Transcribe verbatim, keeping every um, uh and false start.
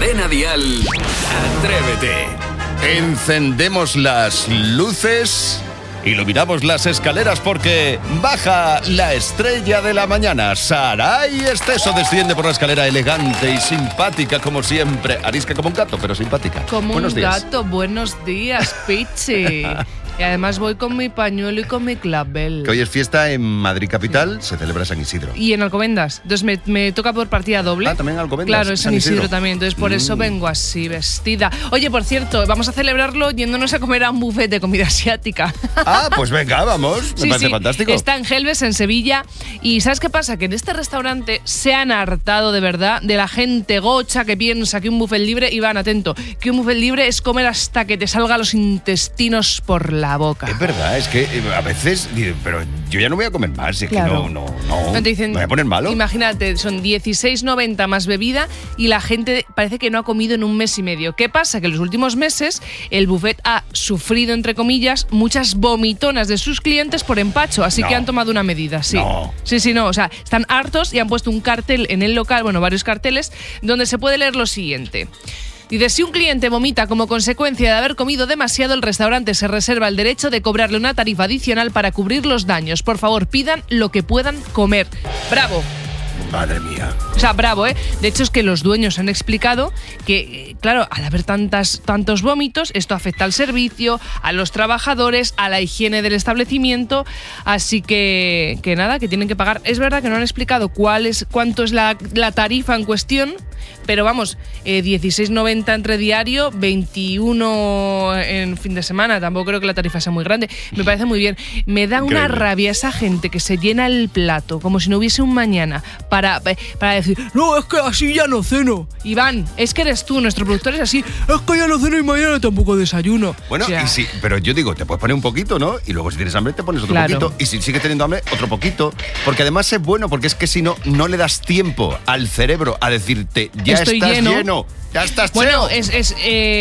Cadena Dial, Atrévete. Encendemos las luces, iluminamos las escaleras porque baja la estrella de la mañana. Saray Esteso desciende por la escalera elegante y simpática como siempre. Arisca como un gato, pero simpática. Como buenos un días. gato, buenos días, Pichi. Y además voy con mi pañuelo y con mi clavel. Que hoy es fiesta en Madrid capital, sí. Se celebra San Isidro. Y en Alcobendas. Entonces me, me toca por partida doble. Ah, también en Alcobendas. Claro, es San, San Isidro. Isidro también. Entonces por mm. eso vengo así, vestida. Oye, por cierto, vamos a celebrarlo yéndonos a comer a un buffet de comida asiática. Ah, pues venga, vamos. Me sí, parece sí. fantástico. Está en Gelbes, en Sevilla. Y ¿sabes qué pasa? Que en este restaurante se han hartado de verdad de la gente gocha que piensa que un buffet libre, y van, atento, que un buffet libre es comer hasta que te salgan los intestinos por la boca. Es verdad. Es que a veces, pero yo ya no voy a comer más, es claro. que no, no, no, no te dicen, me voy a poner malo. Imagínate, son dieciséis noventa más bebida y la gente parece que no ha comido en un mes y medio. ¿Qué pasa? Que en los últimos meses el buffet ha sufrido, entre comillas, muchas vomitonas de sus clientes por empacho, así no. que han tomado una medida, sí. No. Sí, sí, no, o sea, están hartos y han puesto un cartel en el local, bueno, varios carteles, donde se puede leer lo siguiente. Dice, si un cliente vomita como consecuencia de haber comido demasiado, el restaurante se reserva el derecho de cobrarle una tarifa adicional para cubrir los daños. Por favor, pidan lo que puedan comer. ¡Bravo! Madre mía. O sea, bravo, ¿eh? De hecho, es que los dueños han explicado que, claro, al haber tantas, tantos vómitos, esto afecta al servicio, a los trabajadores, a la higiene del establecimiento, así que, que nada, que tienen que pagar. Es verdad que no han explicado cuál es, cuánto es la, la tarifa en cuestión, pero vamos, eh, dieciséis noventa entre diario, veintiuno en fin de semana. Tampoco creo que la tarifa sea muy grande. Me parece muy bien. Me da una Increíble. rabia esa gente que se llena el plato como si no hubiese un mañana para, para decir, no, es que así ya no ceno. Iván, es que eres tú, nuestro productor es así, es que ya no ceno y mañana tampoco desayuno. Bueno, o sea, y sí, pero yo digo, te puedes poner un poquito, ¿no? Y luego si tienes hambre te pones otro claro. poquito. Y si sigues teniendo hambre, otro poquito. Porque además es bueno, porque es que si no, no le das tiempo al cerebro a decirte, ya Estoy estás lleno. lleno, ya estás Bueno, cheo. es... es eh,